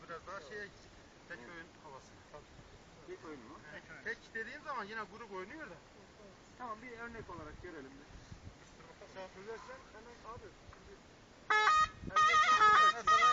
biraz daha tek oyun havası. Tek oyun mu? Tek dediğim zaman yine grup oynuyor da. Tamam, bir örnek olarak görelim. Sen söylersen hemen abi. Şimdi